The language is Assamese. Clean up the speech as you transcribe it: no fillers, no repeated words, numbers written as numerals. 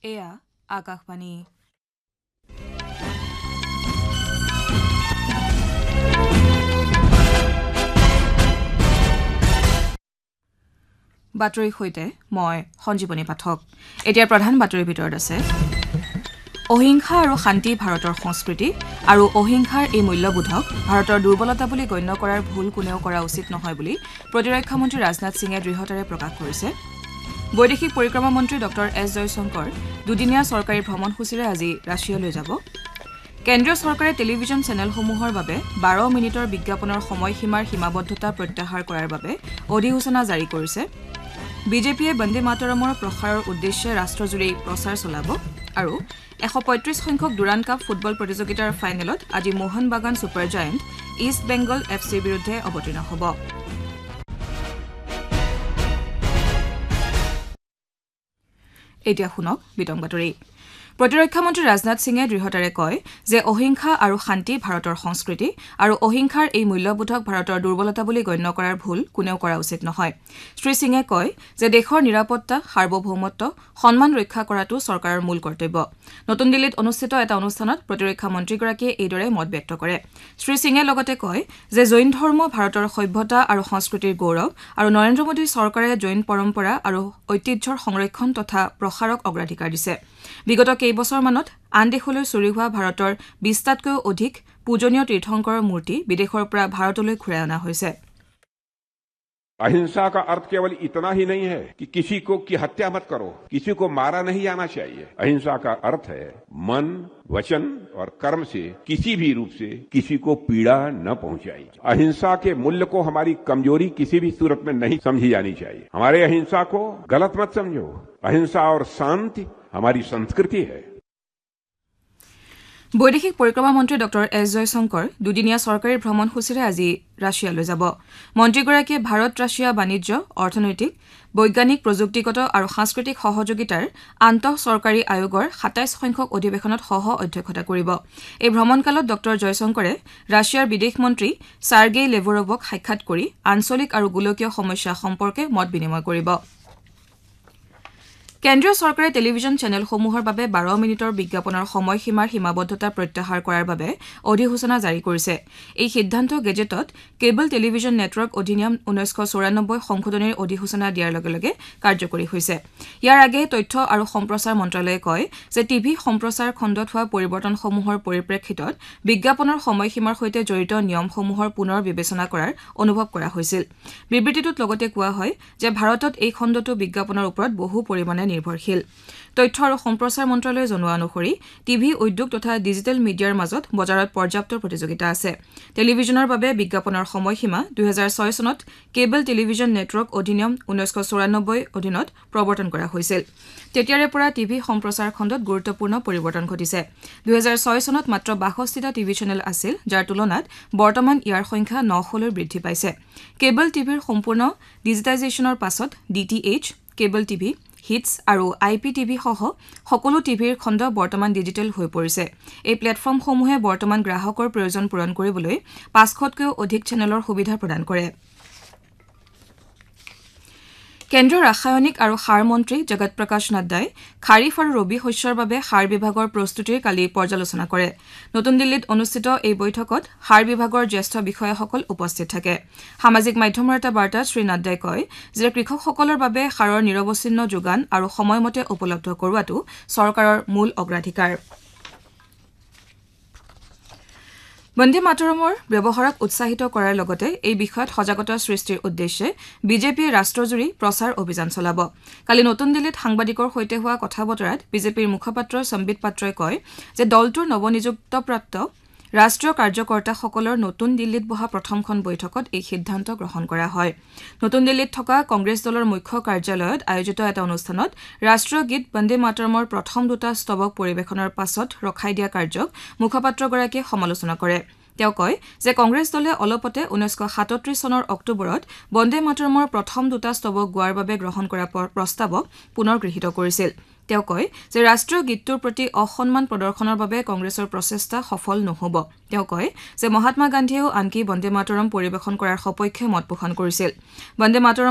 এয়া আকাশবাণী বাতৰিৰ সৈতে মই সঞ্জীৱনী পাঠক এতিয়া প্ৰধান বাতৰিৰ ভিতৰত আছে অহিংসা আৰু শান্তি ভাৰতৰ সংস্কৃতি আৰু অহিংসাৰ এই মূল্যবোধক ভাৰতৰ দুৰ্বলতা বুলি গণ্য কৰাৰ ভুল কোনেও কৰা উচিত নহয় বুলি প্ৰতিৰক্ষা মন্ত্ৰী ৰাজনাথ সিঙে দৃঢ়তাৰে প্ৰকাশ কৰিছে বৈদেশিক পৰিক্ৰমা মন্ত্ৰী ডক্টৰ এছ জয়শংকৰ দুদিনীয়া চৰকাৰী ভ্ৰমণসূচীৰে আজি ৰাছিয়ালৈ যাব কেন্দ্ৰীয় চৰকাৰে টেলিভিছন চেনেলসমূহৰ বাবে 12 মিনিটৰ বিজ্ঞাপনৰ সময়সীমাৰ সীমাবদ্ধতা প্ৰত্যাহাৰ কৰাৰ বাবে অধিসূচনা জাৰি কৰিছে বিজেপিয়ে বন্দে মাতৰমৰ প্ৰসাৰৰ উদ্দেশ্যে ৰাষ্ট্ৰজুৰি প্ৰচাৰ চলাব আৰু 135 সংখ্যক ডুৰাণ্ড কাপ ফুটবল প্ৰতিযোগিতাৰ ফাইনেলত আজি মোহন বাগান ছুপাৰ জায়েণ্ট ইষ্ট বেংগল এফচিৰ বিৰুদ্ধে অৱতীৰ্ণ হ'ব এতিয়া শুনক বিতং বাতৰি প্ৰতিৰক্ষা মন্ত্ৰী ৰাজনাথ সিঙে দৃঢ়তাৰে কয় যে অহিংসা আৰু শান্তি ভাৰতৰ সংস্কৃতি আৰু অহিংসাৰ এই মূল্যবোধক ভাৰতৰ দুৰ্বলতা বুলি গণ্য কৰাৰ ভুল কোনেও কৰা উচিত নহয় শ্ৰী সিঙে কয় যে দেশৰ নিৰাপত্তা সাৰ্বভৌমত্ব সন্মান ৰক্ষা কৰাটো চৰকাৰৰ মূল কৰ্তব্য নতুন দিল্লীত অনুষ্ঠিত এটা অনুষ্ঠানত প্ৰতিৰক্ষা মন্ত্ৰীগৰাকীয়ে এইদৰে মত ব্যক্ত কৰে শ্ৰী সিঙে লগতে কয় যে জৈন ধৰ্ম ভাৰতৰ সভ্যতা আৰু সংস্কৃতিৰ গৌৰৱ আৰু নৰেন্দ্ৰ মোদী চৰকাৰে জৈন পৰম্পৰা আৰু ঐতিহ্যৰ সংৰক্ষণ তথা প্ৰসাৰক অগ্ৰাধিকাৰ দিছে বিগত কেইবছৰমানত আন দেশলৈ চুৰি হোৱা ভাৰতৰ 20টাতকৈও অধিক পূজনীয় তীৰ্থংকৰৰ মূৰ্তি বিদেশৰ পৰা ভাৰতলৈ ঘূৰাই অনা হৈছে अहिंसा का अर्थ केवल इतना ही नहीं है कि किसी को की हत्या मत करो किसी को मारा नहीं जाना चाहिए अहिंसा का अर्थ है मन वचन और कर्म से किसी भी रूप से किसी को पीड़ा न पहुंचाई अहिंसा के मूल्य को हमारी कमजोरी किसी भी सूरत में नहीं समझी जानी चाहिए हमारे अहिंसा को गलत मत समझो अहिंसा और शांति हमारी संस्कृति है বৈদেশিক পৰিক্ৰমা মন্ত্ৰী ডক্টৰ এছ জয়শংকৰ দুদিনীয়া চৰকাৰী ভ্ৰমণসূচীৰে আজি ৰাছিয়ালৈ যাব মন্ত্ৰীগৰাকীয়ে ভাৰত ৰাছিয়া বাণিজ্য অৰ্থনৈতিক বৈজ্ঞানিক প্ৰযুক্তিগত আৰু সাংস্কৃতিক সহযোগিতাৰ আন্তঃ চৰকাৰী আয়োগৰ 27 সংখ্যক অধিৱেশনত সহ অধ্যক্ষতা কৰিব এই ভ্ৰমণকালত ডক্টৰ জয়শংকৰে ৰাছিয়াৰ বিদেশ মন্ত্ৰী সাৰ্গেই লেভৰভক সাক্ষাৎ কৰি আঞ্চলিক আৰু গোলকীয় সমস্যা সম্পৰ্কে মত বিনিময় কৰিব কেন্দ্ৰীয় চৰকাৰে টেলিভিছন চেনেলসমূহৰ বাবে 12 মিনিটৰ বিজ্ঞাপনৰ সময়সীমাৰ সীমাবদ্ধতা প্ৰত্যাহাৰ কৰাৰ বাবে অধিসূচনা জাৰি কৰিছে এই সিদ্ধান্ত গেজেটত কেবল টেলিভিছন নেটৱৰ্ক অধিনিয়ম 1994 সংশোধনীৰ অধিসূচনা দিয়াৰ লগে লগে কাৰ্যকৰী হৈছে ইয়াৰ আগেয়ে তথ্য আৰু সম্প্ৰচাৰ মন্ত্ৰালয়ে কয় যে টিভি সম্প্ৰচাৰ খণ্ডত হোৱা পৰিৱৰ্তনসমূহৰ পৰিপ্ৰেক্ষিতত বিজ্ঞাপনৰ সময়সীমাৰ সৈতে জড়িত নিয়মসমূহৰ পুনৰ বিবেচনা কৰাৰ অনুভৱ কৰা হৈছিল বিবৃতিটোত লগতে কোৱা হয় যে ভাৰতত এই খণ্ডটো বিজ্ঞাপনৰ ওপৰত বহু পৰিমাণে নিৰ্ভৰশীল তথ্য আৰু সম্প্ৰচাৰ মন্ত্ৰালয়ে জনোৱা অনুসৰি টিভি উদ্যোগ তথা ডিজিটেল মিডিয়াৰ মাজত বজাৰত পৰ্যাপ্ত প্ৰতিযোগিতা আছে টেলিভিছনৰ বাবে বিজ্ঞাপনৰ সময়সীমা 2006 চনত কেবল টেলিভিছন নেটৱৰ্ক অধিনিয়ম 1994 অধীনত প্ৰৱৰ্তন কৰা হৈছিল তেতিয়াৰে পৰা টিভি সম্প্ৰচাৰ খণ্ডত গুৰুত্বপূৰ্ণ পৰিৱৰ্তন ঘটিছে 2006 চনত মাত্ৰ 62টা টিভি চেনেল আছিল যাৰ তুলনাত বৰ্তমান ইয়াৰ সংখ্যা 900লৈ বৃদ্ধি পাইছে কেবল টিভিৰ সম্পূৰ্ণ ডিজিটাইজেশ্যনৰ পাছত ডিটিএইচ কেবল টিভি হিটছ আৰু আইপিটিভি সহ সকলো টিভিৰ খণ্ড বৰ্তমান ডিজিটেল হৈ পৰিছে এই প্লেটফৰ্মসমূহে বৰ্তমান গ্ৰাহকৰ প্ৰয়োজন পূৰণ কৰিবলৈ 500তকৈও অধিক চেনেলৰ সুবিধা প্ৰদান কৰে কেন্দ্ৰীয় ৰাসায়নিক আৰু সাৰ মন্ত্ৰী জগত প্ৰকাশ নাড্ডাই খাৰিফ আৰু ৰবি শস্যৰ বাবে সাৰ বিভাগৰ প্ৰস্তুতিৰ কালি পৰ্যালোচনা কৰে নতুন দিল্লীত অনুষ্ঠিত এই বৈঠকত সাৰ বিভাগৰ জ্যেষ্ঠ বিষয়াসকল উপস্থিত থাকে সামাজিক মাধ্যমৰ এটা বাৰ্তাত শ্ৰী নাড্ডাই কয় যে কৃষকসকলৰ বাবে সাৰৰ নিৰৱচ্ছিন্ন যোগান আৰু সময়মতে উপলব্ধ কৰোৱাটো চৰকাৰৰ মূল অগ্ৰাধিকাৰ বন্দে মাতৰমৰ ব্যৱহাৰক উৎসাহিত কৰাৰ লগতে এই বিষয়ত সজাগতা সৃষ্টিৰ উদ্দেশ্যে বিজেপিয়ে ৰাষ্ট্ৰজুৰি প্ৰচাৰ অভিযান চলাব কালি নতুন দিল্লীত সাংবাদিকৰ সৈতে হোৱা কথা বতৰাত বিজেপিৰ মুখপাত্ৰ সম্বিত পাত্ৰই কয় যে দলটোৰ নৱনিযুক্তপ্ৰাপ্ত ৰাষ্ট্ৰীয় কাৰ্যকৰ্তাসকলৰ নতুন দিল্লীত বহা প্ৰথমখন বৈঠকত এই সিদ্ধান্ত গ্ৰহণ কৰা হয় নতুন দিল্লীত থকা কংগ্ৰেছ দলৰ মুখ্য কাৰ্যালয়ত আয়োজিত এটা অনুষ্ঠানত ৰাষ্ট্ৰীয় গীত বন্দে মাতৰমৰ প্ৰথম দুটা স্তৱক পৰিৱেশনৰ পাছত ৰখাই দিয়া কাৰ্যক মুখপাত্ৰগৰাকীয়ে সমালোচনা কৰে তেওঁ কয় যে কংগ্ৰেছ দলে অলপতে 1937 চনৰ অক্টোবৰত বন্দে মাতৰমৰ প্ৰথম দুটা স্তৱক গোৱাৰ বাবে গ্ৰহণ কৰা প্ৰস্তাৱক পুনৰ গৃহীত কৰিছিল তেওঁ কয় যে ৰাষ্ট্ৰীয় গীতটোৰ প্ৰতি অসন্মান প্ৰদৰ্শনৰ বাবে কংগ্ৰেছৰ প্ৰচেষ্টা সফল নহব তেওঁ কয় যে মহাত্মা গান্ধীয়েও আনকি বন্দে মাতৰম পৰিৱেশন কৰাৰ সপক্ষে মত পোষণ কৰিছিল বন্দে মাতৰম